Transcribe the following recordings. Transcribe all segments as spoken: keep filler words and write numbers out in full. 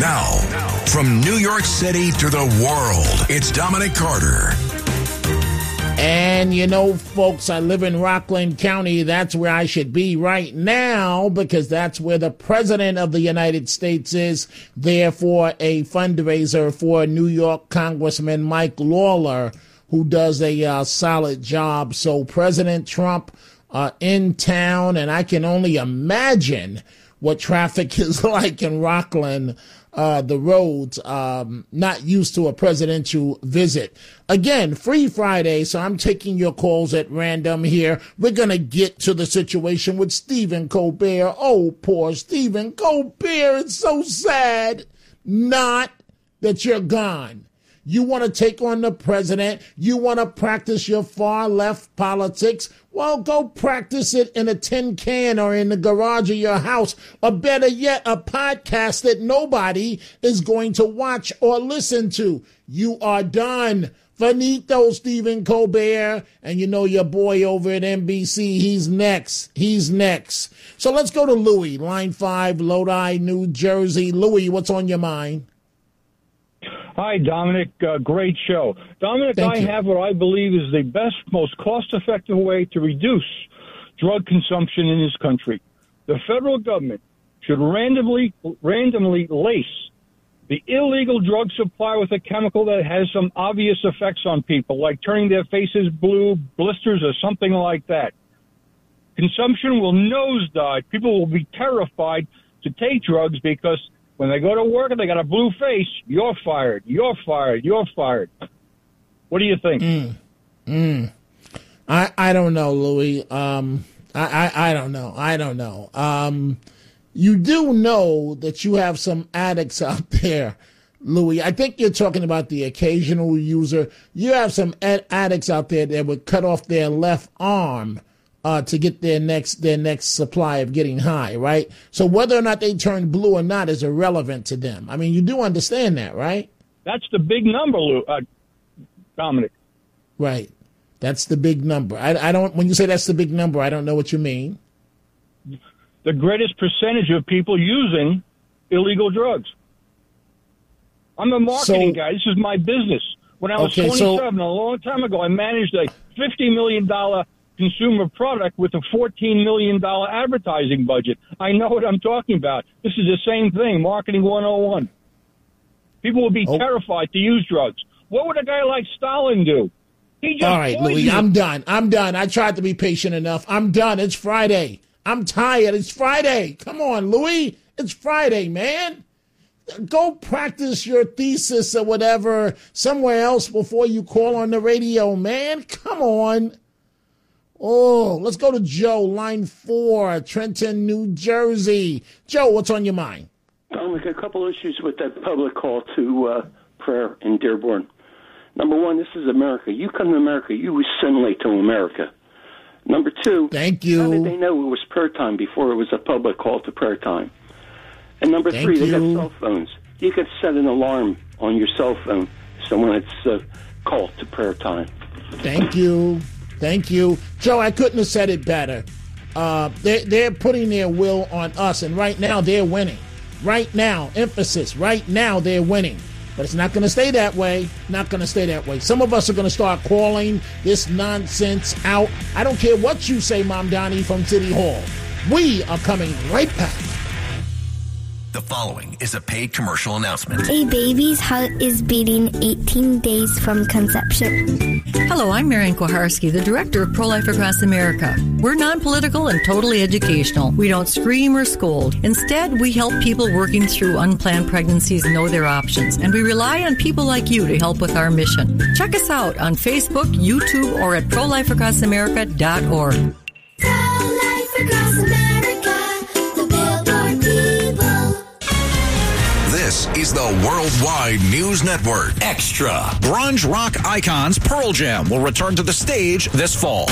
Now, from New York City to the world, it's Dominic Carter. And you know, folks, I live in Rockland County. That's where I should be right now because that's where the president of the United States is there for a fundraiser for New York Congressman Mike Lawler, who does a uh, solid job. So President Trump uh, in town, and I can only imagine what traffic is like in Rockland. Uh, the roads, um, not used to a presidential visit. Again, Free Friday, so I'm taking your calls at random here. We're going to get to the situation with Stephen Colbert. Oh, poor Stephen Colbert. It's so sad. Not that you're gone. You want to take on the president. You want to practice your far left politics. Well, go practice it in a tin can or in the garage of your house, or better yet, a podcast that nobody is going to watch or listen to. You are done. Finito, Stephen Colbert. And you know your boy over at N B C, he's next. He's next. So let's go to Louis, line five, Lodi, New Jersey. Louis, what's on your mind? Hi, Dominic. Uh, great show. Dominic, Thank I you. have what I believe is the best, most cost-effective way to reduce drug consumption in this country. The federal government should randomly, randomly lace the illegal drug supply with a chemical that has some obvious effects on people, like turning their faces blue, blisters, or something like that. Consumption will nosedive. People will be terrified to take drugs because when they go to work and they got a blue face, you're fired, you're fired, you're fired. What do you think? Mm. Mm. I I don't know, Louis. Um, I, I, I don't know. I don't know. Um, you do know that you have some addicts out there, Louis. I think you're talking about the occasional user. You have some ad- addicts out there that would cut off their left arm Uh, to get their next their next supply of getting high, right? So whether or not they turn blue or not is irrelevant to them. I mean, you do understand that, right? That's the big number, Lou, uh, Dominic. Right. That's the big number. I, I don't. When you say that's the big number, I don't know what you mean. The greatest percentage of people using illegal drugs. I'm a marketing So- guy. This is my business. When I was Okay, so- twenty-seven, a long time ago, I managed a fifty million dollars consumer product with a fourteen million dollars advertising budget. I know what I'm talking about. This is the same thing, marketing one oh one. People will be Oh. terrified to use drugs. What would a guy like Stalin do? He just All right, poisoned Louis, them. I'm done. I'm done. I tried to be patient enough. I'm done. It's Friday. I'm tired. It's Friday. Come on, Louis. It's Friday, man. Go practice your thesis or whatever somewhere else before you call on the radio, man. Come on. Oh, let's go to Joe, line four, Trenton, New Jersey. Joe, what's on your mind? Dominic, a couple issues with that public call to uh, prayer in Dearborn. Number one, this is America. You come to America, you assimilate to America. Number two, Thank you. how did they know it was prayer time before it was a public call to prayer time? And number Thank three, they you. got cell phones. You could set an alarm on your cell phone so when it's uh, called to prayer time. Thank you. Thank you. Joe, I couldn't have said it better. Uh, they're, they're putting their will on us, and right now they're winning. Right now, emphasis, right now they're winning. But it's not going to stay that way. Not going to stay that way. Some of us are going to start calling this nonsense out. I don't care what you say, Mom Donnie from City Hall. We are coming right back. The following is a paid commercial announcement. A baby's heart is beating eighteen days from conception. Hello, I'm Marian Koharski, the director of Pro-Life Across America. We're non-political and totally educational. We don't scream or scold. Instead, we help people working through unplanned pregnancies know their options, and we rely on people like you to help with our mission. Check us out on Facebook, YouTube, or at pro life across america dot org. Pro-Life Across America, the Billboard people. This is the Worldwide News Network. Extra. Grunge rock icons Pearl Jam will return to the stage this fall.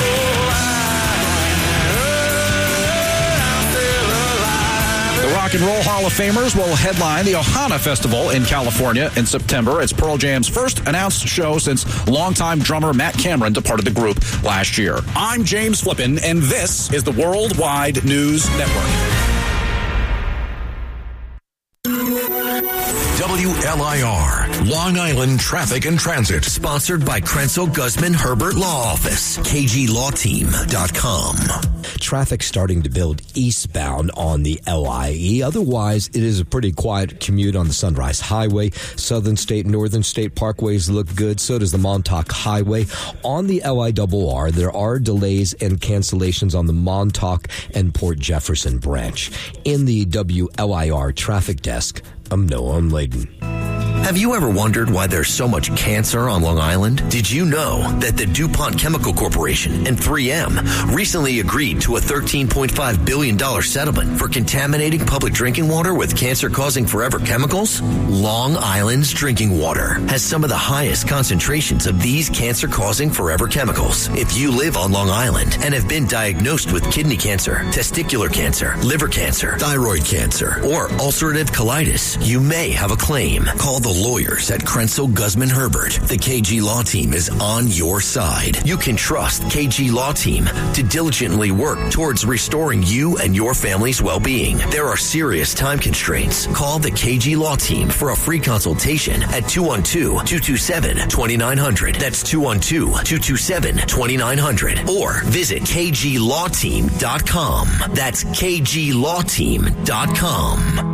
The Rock and Roll Hall of Famers will headline the Ohana Festival in California in September. It's Pearl Jam's first announced show since longtime drummer Matt Cameron departed the group last year. I'm James Flippin, and this is the Worldwide News Network. W L I R, Long Island Traffic and Transit. Sponsored by Krenzel Guzman Herbert Law Office, K G law team dot com. Traffic starting to build eastbound on the L I E. Otherwise, it is a pretty quiet commute on the Sunrise Highway. Southern State, Northern State Parkways look good. So does the Montauk Highway. On the L I R R, there are delays and cancellations on the Montauk and Port Jefferson branch. In the W L I R traffic desk, I'm Noah Layden. Have you ever wondered why there's so much cancer on Long Island? Did you know that the DuPont Chemical Corporation and three M recently agreed to a thirteen point five billion dollars settlement for contaminating public drinking water with cancer-causing forever chemicals? Long Island's drinking water has some of the highest concentrations of these cancer-causing forever chemicals. If you live on Long Island and have been diagnosed with kidney cancer, testicular cancer, liver cancer, thyroid cancer, or ulcerative colitis, you may have a claim. Call the lawyers at Krenzel Guzman Herbert. The K G Law Team is on your side. You can trust K G Law Team to diligently work towards restoring you and your family's well-being. There are serious time constraints. Call the K G Law Team for a free consultation at two one two, two two seven, two nine zero zero. That's two one two, two two seven, two nine zero zero. Or visit K G law team dot com. That's K G law team dot com.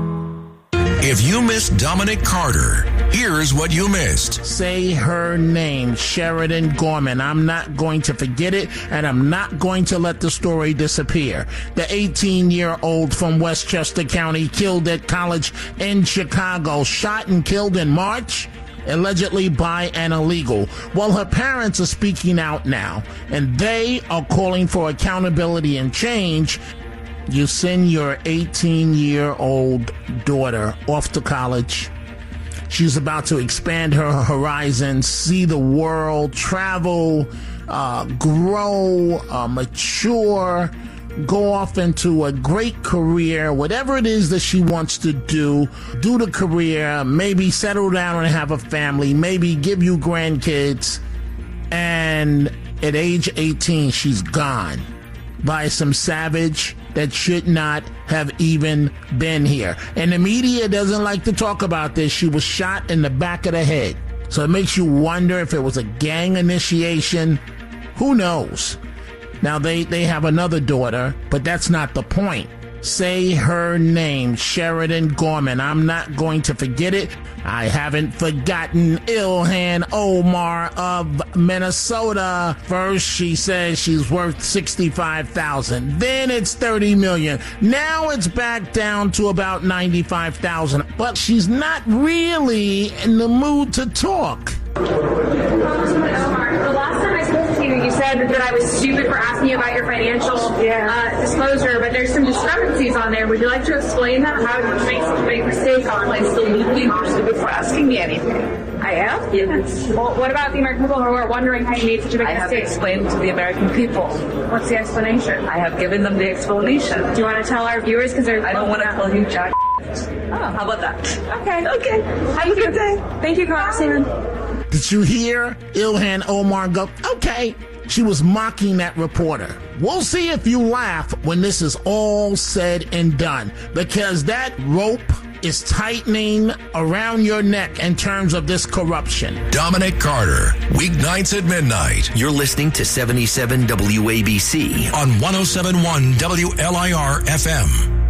If you missed Dominic Carter, here's what you missed. Say her name, Sheridan Gorman. I'm not going to forget it, and I'm not going to let the story disappear. The eighteen-year-old from Westchester County killed at college in Chicago, shot and killed in March, allegedly by an illegal. Well, her parents are speaking out now, and they are calling for accountability and change. You send your eighteen-year-old daughter off to college. She's about to expand her horizons, see the world, travel, uh, grow, uh, mature, go off into a great career, whatever it is that she wants to do, do the career, maybe settle down and have a family, maybe give you grandkids. And at age eighteen, she's gone by some savage that should not have even been here. And the media doesn't like to talk about this. She was shot in the back of the head. So it makes you wonder if it was a gang initiation. Who knows? Now, they, they have another daughter, but that's not the point. Say her name, Sheridan Gorman. I'm not going to forget it. I haven't forgotten Ilhan Omar of Minnesota. First, she says she's worth sixty-five thousand dollars. Then it's thirty million dollars. Now it's back down to about ninety-five thousand dollars. But she's not really in the mood to talk. Congresswoman Omar, the last time I spoke to you, you said that I was stupid for asking you about your financial uh, disclosure, but there's some discrepancies on there. Would you like to explain that? How did you make such a big mistake on it? Absolutely, you're stupid for asking me anything. I am? Yes. Well, what about the American people who are wondering how you made such a big I mistake? have explained to the American people. What's the explanation? I have given them the explanation. Do you want to tell our viewers? Because they're I don't want to tell you jack. Oh. How about that? Okay. Okay. Have a good day. Thank you, Congresswoman. Did you hear Ilhan Omar go, okay? She was mocking that reporter. We'll see if you laugh when this is all said and done, because that rope is tightening around your neck in terms of this corruption. Dominic Carter, weeknights at midnight. You're listening to seventy-seven W A B C on one oh seven point one W L I R F M.